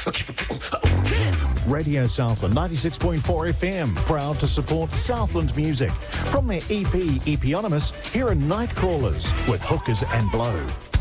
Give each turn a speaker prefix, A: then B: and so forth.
A: Radio Southland 96.4 FM, proud to support Southland music. From their EP, Eponymous, here are Nightcrawlers with Hookers and Blow.